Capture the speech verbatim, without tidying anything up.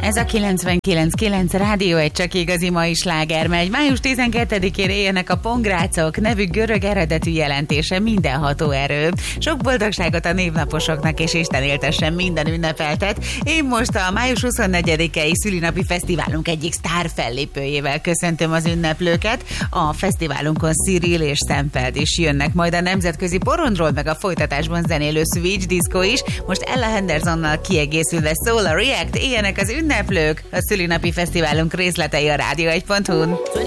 Ez a kilencvenkilenc kilenc Rádió egy csak igazi mai sláger megy. május tizenkettedikén éljenek a pongrácok, nevük görög eredetű jelentése mindenható erő. Sok boldogságot a névnaposoknak, és Isten éltessen minden ünnepeltet. Én most a május huszonnegyedikei szülinapi fesztiválunk egyik sztár fellépőjével köszöntöm az ünneplőket. A fesztiválunkon Cyril és Szempeld is jönnek, majd a nemzetközi porondról, meg a folytatásban zenélő Switch Disco is. Most Ella Hendersonnal kiegészülve Solar React, éljenek az ünneplők. A szülinapi fesztiválunk részletei a rádió egy pont hu-n.